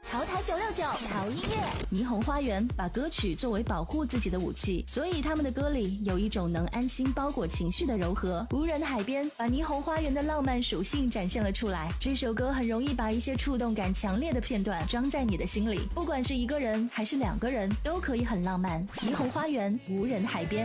潮台969潮音乐。霓虹花园把歌曲作为保护自己的武器，所以他们的歌里有一种能安心包裹情绪的柔和。无人的海边把霓虹花园的浪漫属性展现了出来。这首歌很容易把一些触动感强烈的片段装在你的心里，不管是一个人还是两个人，都可以很浪漫。霓虹花园，无人海边。